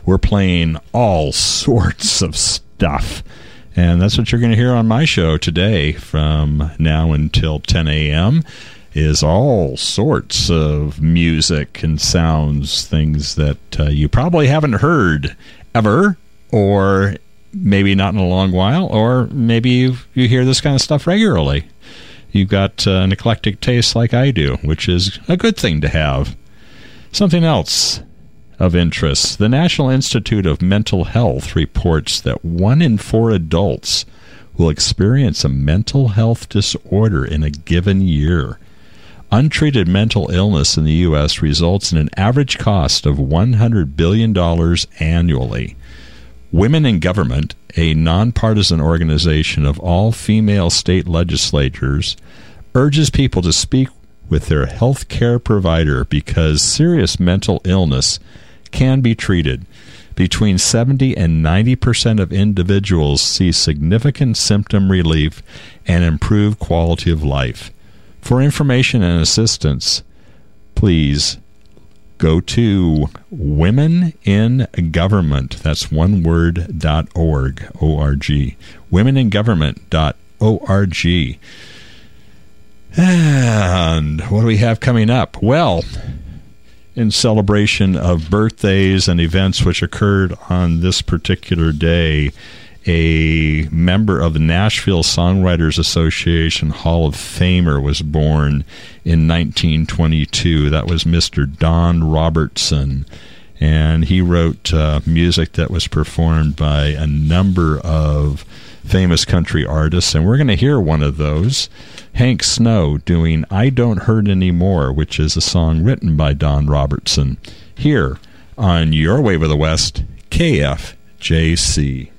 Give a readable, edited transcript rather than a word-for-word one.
we're playing all sorts of stuff. And that's what you're going to hear on my show today from now until 10 a.m. is all sorts of music and sounds, things that you probably haven't heard ever, or maybe not in a long while, or maybe you hear this kind of stuff regularly. You've got an eclectic taste like I do, which is a good thing to have. Something else of interest. The National Institute of Mental Health reports that 1 in 4 adults will experience a mental health disorder in a given year. Untreated mental illness in the U.S. results in an average cost of $100 billion annually. Women in Government, a nonpartisan organization of all female state legislators, urges people to speak with their health care provider because serious mental illness can be treated. Between 70 and 90% of individuals see significant symptom relief and improved quality of life. For information and assistance, please go to womeningovernment, that's one word, .org, O-R-G, womeningovernment.org. And what do we have coming up? Well, in celebration of birthdays and events which occurred on this particular day, a member of the Nashville Songwriters Association Hall of Famer was born in 1922. That was Mr. Don Robertson. And he wrote music that was performed by a number of famous country artists. And we're going to hear one of those, Hank Snow, doing I Don't Hurt Anymore, which is a song written by Don Robertson, here on Your Wave of the West, KFJC.